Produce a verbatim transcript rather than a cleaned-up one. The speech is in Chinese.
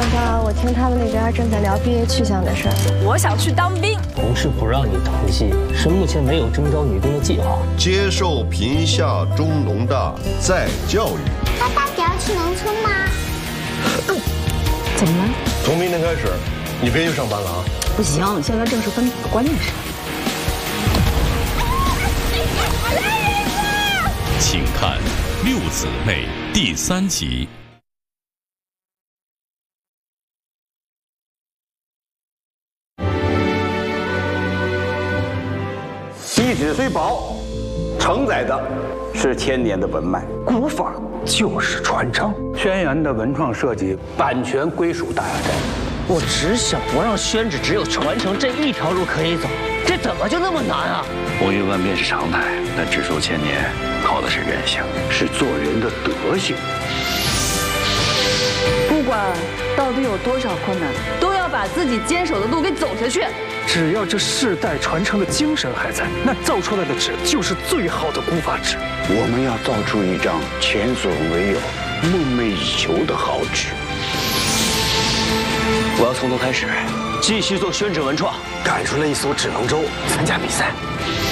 刚我听他们那边正在聊毕业去向的事儿。 我想去当兵。 同事不让你同系，是目前没有征招女兵的计划。 接受贫下中农的再教育。 他大姐要去农村吗？ 怎么了？ 从明天开始，你别去上班了啊！ 不行，现在正是分组的关键时刻。 请看《六姊妹》第三集。 一纸虽薄，承载的是千年的文脉。 古法就是传承。轩辕的文创设计版权归属大雅斋。 我只想不让宣纸只有传承这一条路可以走，这怎么就那么难啊？ 风云万变是常态，但纸数千年靠的是韧性，是做人的德行。 不管到底有多少困难，都要把自己坚守的路给走下去。 只要这世代传承的精神还在，那造出来的纸就是最好的古法纸。 我们要造出一张前所未有、梦寐以求的好纸。 我要从头开始，继续做宣纸文创， 赶出了一艘纸龙舟，参加比赛。